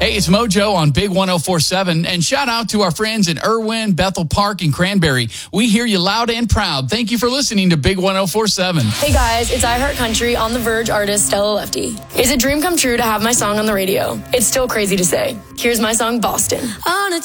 Hey, it's Mojo on Big 104.7, and shout out to our friends in Irwin, Bethel Park, and Cranberry. We hear you loud and proud. Thank you for listening to Big 104.7. Hey guys, it's iHeart Country on the Verge artist Stella Lefty. It's a dream come true to have my song on the radio. It's still crazy to say. Here's my song, Boston.